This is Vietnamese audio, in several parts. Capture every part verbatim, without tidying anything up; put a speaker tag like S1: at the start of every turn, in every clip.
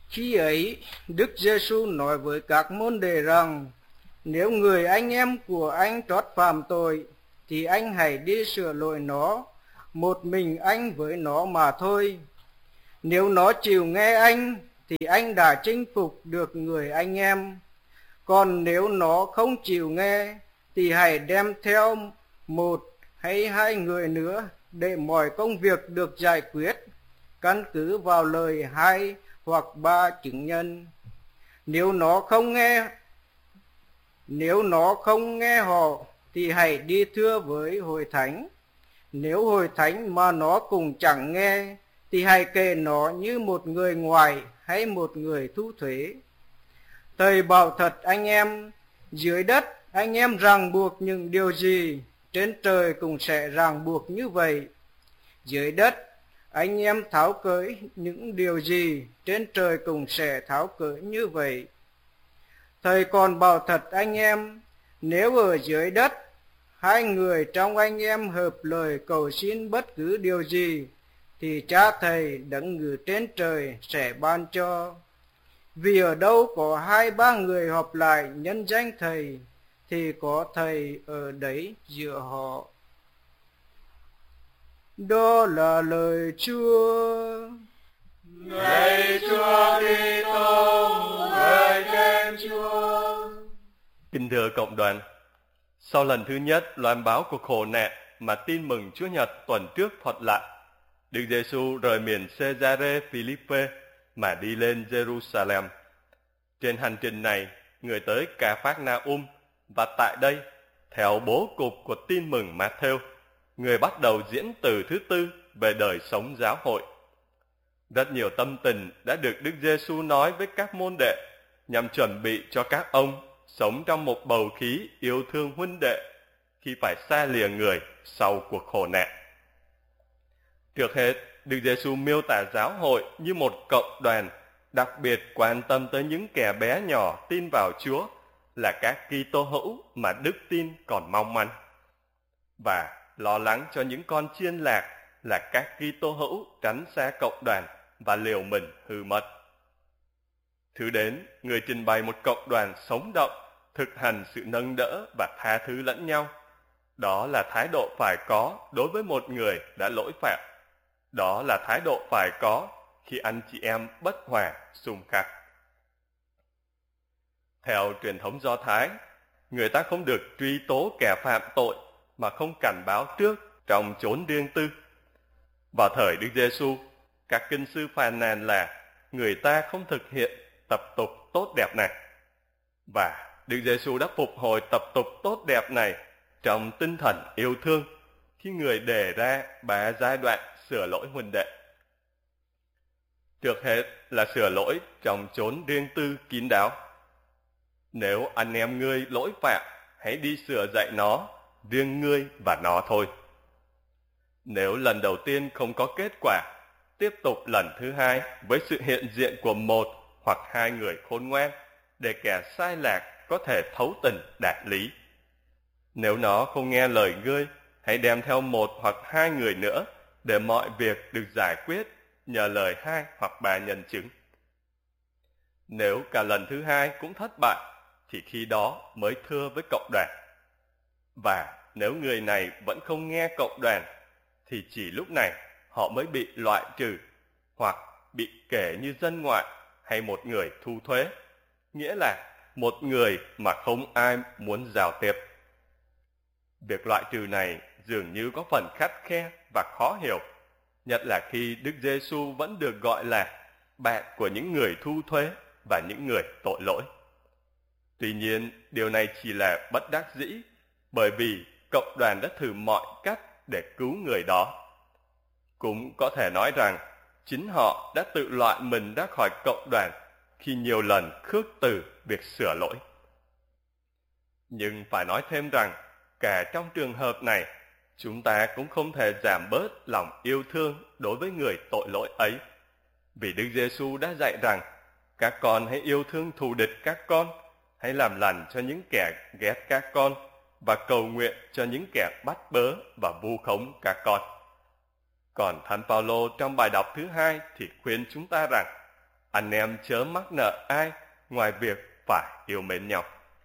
S1: Khi ấy, Đức Giêsu nói với các môn đệ rằng, nếu người anh em của anh trót phạm tội, thì anh hãy đi sửa lỗi nó, một mình anh với nó mà thôi. Nếu nó chịu nghe anh, thì anh đã chinh phục được người anh em. Còn nếu nó không chịu nghe, thì hãy đem theo một hay hai người nữa, để mọi công việc được giải quyết, căn cứ vào lời hai hoặc ba chứng nhân. Nếu nó không nghe, nếu nó không nghe họ, thì hãy đi thưa với hội thánh. Nếu hội thánh mà nó cũng chẳng nghe, thì hãy kể nó như một người ngoài hay một người thu thuế. Thầy bảo thật anh em, dưới đất anh em ràng buộc những điều gì, trên trời cũng sẽ ràng buộc như vậy. Dưới đất anh em tháo cởi những điều gì, trên trời cũng sẽ tháo cởi như vậy. Thầy còn bảo thật anh em, nếu ở dưới đất hai người trong anh em hợp lời cầu xin bất cứ điều gì, thì Cha Thầy đấng ngự trên trời sẽ ban cho. Vì ở đâu có hai ba người họp lại nhân danh Thầy, thì có Thầy ở đấy giữa họ. Đó là lời Chúa.
S2: Lạy Chúa Kitô, người khen Chúa.
S3: Kính thưa cộng đoàn, sau lần thứ nhất loan báo cuộc khổ nạn mà tin mừng Chúa Nhật tuần trước thuật lại, Đức Giêsu rời miền Caesarea Philippe mà đi lên Jerusalem. Trên hành trình này, người tới Ca-phác-na-um, và tại đây, theo bố cục của tin mừng Ma-thêu, người bắt đầu diễn từ thứ tư về đời sống giáo hội. Rất nhiều tâm tình đã được Đức Giêsu nói với các môn đệ nhằm chuẩn bị cho các ông sống trong một bầu khí yêu thương huynh đệ khi phải xa lìa người sau cuộc khổ nạn. Trước hết, Đức Giêsu miêu tả giáo hội như một cộng đoàn đặc biệt quan tâm tới những kẻ bé nhỏ tin vào Chúa, là các Kitô hữu mà đức tin còn mong manh, và lo lắng cho những con chiên lạc là các Kitô hữu tránh xa cộng đoàn và liều mình hư mất. Thứ đến, người trình bày một cộng đoàn sống động, thực hành sự nâng đỡ và tha thứ lẫn nhau. Đó là thái độ phải có đối với một người đã lỗi phạm. Đó là thái độ phải có khi anh chị em bất hòa, xung khắc. Theo truyền thống Do Thái, người ta không được truy tố kẻ phạm tội mà không cảnh báo trước trong chốn riêng tư. Vào thời Đức Giêsu, các kinh sư phàn nàn là người ta không thực hiện tập tục tốt đẹp này. Và Đức Giêsu đã phục hồi tập tục tốt đẹp này trong tinh thần yêu thương khi người đề ra ba giai đoạn sửa lỗi huynh đệ. Trước hết là sửa lỗi trong chốn riêng tư kín đáo. Nếu anh em ngươi lỗi phạm, hãy đi sửa dạy nó, riêng ngươi và nó thôi. Nếu lần đầu tiên không có kết quả, tiếp tục lần thứ hai với sự hiện diện của một hoặc hai người khôn ngoan, để kẻ sai lạc có thể thấu tình đạt lý. Nếu nó không nghe lời ngươi, hãy đem theo một hoặc hai người nữa, để mọi việc được giải quyết nhờ lời hai hoặc ba nhân chứng. Nếu cả lần thứ hai cũng thất bại, thì khi đó mới thưa với cộng đoàn. Và nếu người này vẫn không nghe cộng đoàn, thì chỉ lúc này họ mới bị loại trừ, hoặc bị kể như dân ngoại hay một người thu thuế, nghĩa là một người mà không ai muốn giao tiếp. Việc loại trừ này dường như có phần khắt khe và khó hiểu, nhất là khi Đức Giêsu vẫn được gọi là bạn của những người thu thuế và những người tội lỗi. Tuy nhiên, điều này chỉ là bất đắc dĩ, bởi vì cộng đoàn đã thử mọi cách để cứu người đó. Cũng có thể nói rằng, chính họ đã tự loại mình ra khỏi cộng đoàn khi nhiều lần khước từ việc sửa lỗi. Nhưng phải nói thêm rằng, cả trong trường hợp này, chúng ta cũng không thể giảm bớt lòng yêu thương đối với người tội lỗi ấy. Vì Đức Giêsu đã dạy rằng, các con hãy yêu thương thù địch các con, hãy làm lành cho những kẻ ghét các con, và cầu nguyện cho những kẻ bắt bớ và vu khống các con. Còn Thánh Phaolô trong bài đọc thứ hai thì khuyên chúng ta rằng, anh em chớ mắc nợ ai ngoài việc phải yêu mến nhau.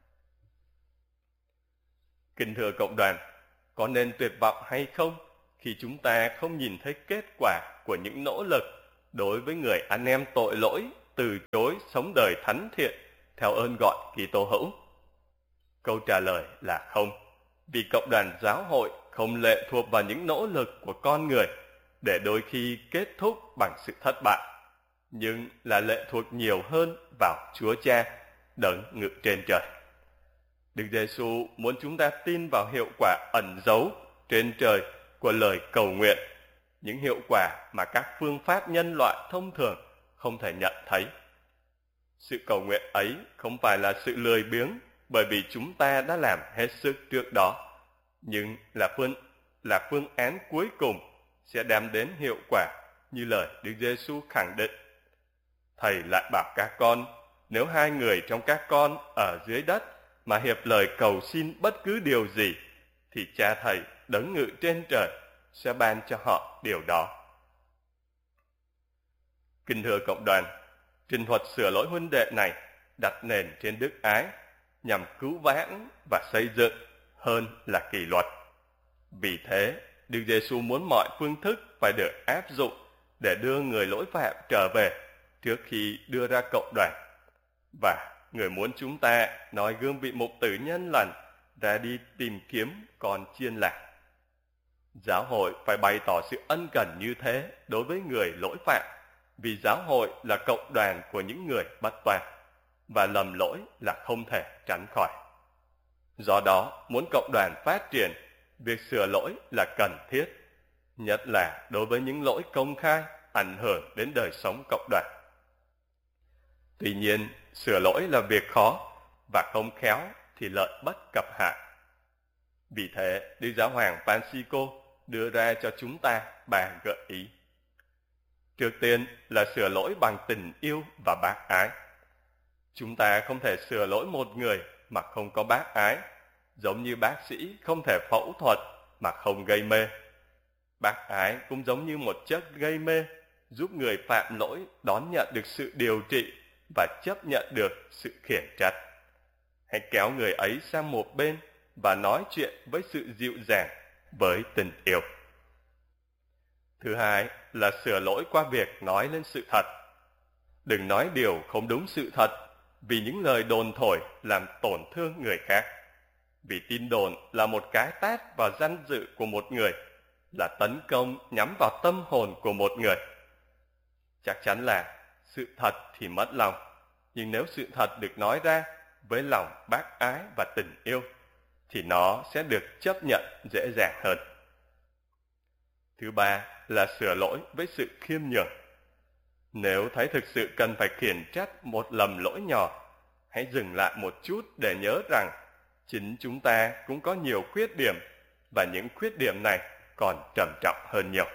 S3: Kính thưa cộng đoàn, có nên tuyệt vọng hay không khi chúng ta không nhìn thấy kết quả của những nỗ lực đối với người anh em tội lỗi từ chối sống đời thánh thiện theo ơn gọi Kitô hữu? Câu trả lời là không, vì cộng đoàn giáo hội không lệ thuộc vào những nỗ lực của con người để đôi khi kết thúc bằng sự thất bại, nhưng là lệ thuộc nhiều hơn vào Chúa Cha đấng ngự trên trời. Đức Giêsu muốn chúng ta tin vào hiệu quả ẩn giấu trên trời của lời cầu nguyện, những hiệu quả mà các phương pháp nhân loại thông thường không thể nhận thấy. Sự cầu nguyện ấy không phải là sự lười biếng bởi vì chúng ta đã làm hết sức trước đó, nhưng là phương, là phương án cuối cùng sẽ đem đến hiệu quả như lời Đức Giêsu khẳng định. Thầy lại bảo các con, nếu hai người trong các con ở dưới đất mà hiệp lời cầu xin bất cứ điều gì, thì Cha Thầy đấng ngự trên trời sẽ ban cho họ điều đó. Kính thưa cộng đoàn, trình thuật sửa lỗi huynh đệ này đặt nền trên đức ái nhằm cứu vãn và xây dựng hơn là kỷ luật. Vì thế, Đức Giêsu muốn mọi phương thức phải được áp dụng để đưa người lỗi phạm trở về trước khi đưa ra cộng đoàn. Và người muốn chúng ta nói gương vị mục tử nhân lành ra đi tìm kiếm con chiên lạc. Giáo hội phải bày tỏ sự ân cần như thế đối với người lỗi phạm, vì giáo hội là cộng đoàn của những người bất toàn, và lầm lỗi là không thể tránh khỏi. Do đó, muốn cộng đoàn phát triển, việc sửa lỗi là cần thiết, nhất là đối với những lỗi công khai ảnh hưởng đến đời sống cộng đoàn. Tuy nhiên, sửa lỗi là việc khó, và không khéo thì lợi bất cập hại. Vì thế, Đức Giáo hoàng Francisco đưa ra cho chúng ta ba gợi ý. Trước tiên là sửa lỗi bằng tình yêu và bác ái. Chúng ta không thể sửa lỗi một người mà không có bác ái, giống như bác sĩ không thể phẫu thuật mà không gây mê. Bác ái cũng giống như một chất gây mê, giúp người phạm lỗi đón nhận được sự điều trị và chấp nhận được sự khiển trách. Hãy kéo người ấy sang một bên và nói chuyện với sự dịu dàng, với tình yêu. Thứ hai là sửa lỗi qua việc nói lên sự thật. Đừng nói điều không đúng sự thật, vì những lời đồn thổi làm tổn thương người khác. Vì tin đồn là một cái tát vào danh dự của một người, là tấn công nhắm vào tâm hồn của một người. Chắc chắn là sự thật thì mất lòng, nhưng nếu sự thật được nói ra với lòng bác ái và tình yêu, thì nó sẽ được chấp nhận dễ dàng hơn. Thứ ba là sửa lỗi với sự khiêm nhường. Nếu thấy thực sự cần phải khiển trách một lầm lỗi nhỏ, hãy dừng lại một chút để nhớ rằng chính chúng ta cũng có nhiều khuyết điểm, và những khuyết điểm này còn trầm trọng hơn nhiều.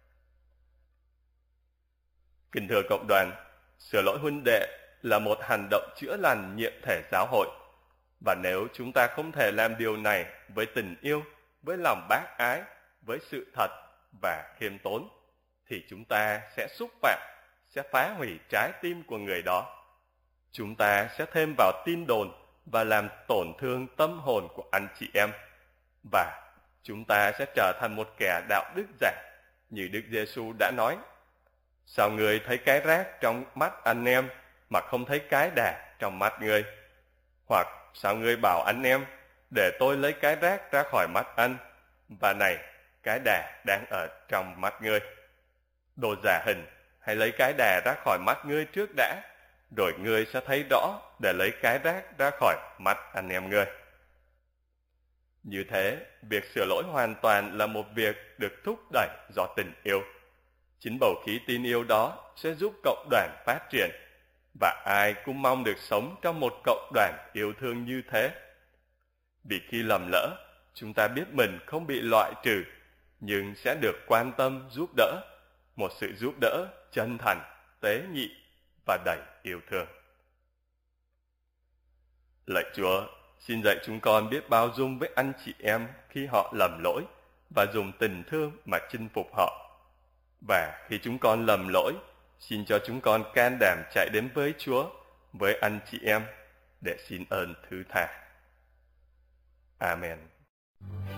S3: Kính thưa cộng đoàn, sửa lỗi huynh đệ là một hành động chữa lành nhiệm thể giáo hội, và nếu chúng ta không thể làm điều này với tình yêu, với lòng bác ái, với sự thật và khiêm tốn, thì chúng ta sẽ xúc phạm, sẽ phá hủy trái tim của người đó. Chúng ta sẽ thêm vào tin đồn và làm tổn thương tâm hồn của anh chị em, và chúng ta sẽ trở thành một kẻ đạo đức giả, như Đức Giêsu đã nói: sao người thấy cái rác trong mắt anh em mà không thấy cái đà trong mắt ngươi? Hoặc sao ngươi bảo anh em, để tôi lấy cái rác ra khỏi mắt anh, và này, cái đà đang ở trong mắt ngươi? Đồ giả hình, hãy lấy cái đà ra khỏi mắt ngươi trước đã, rồi ngươi sẽ thấy rõ để lấy cái rác ra khỏi mắt anh em ngươi. Như thế, việc sửa lỗi hoàn toàn là một việc được thúc đẩy do tình yêu. Chính bầu khí tin yêu đó sẽ giúp cộng đoàn phát triển, và ai cũng mong được sống trong một cộng đoàn yêu thương như thế. Vì khi lầm lỡ, chúng ta biết mình không bị loại trừ, nhưng sẽ được quan tâm giúp đỡ, một sự giúp đỡ chân thành, tế nhị và đầy yêu thương. Lạy Chúa, xin dạy chúng con biết bao dung với anh chị em khi họ lầm lỗi, và dùng tình thương mà chinh phục họ. Và khi chúng con lầm lỗi, xin cho chúng con can đảm chạy đến với Chúa, với anh chị em, để xin ơn thứ tha. Amen.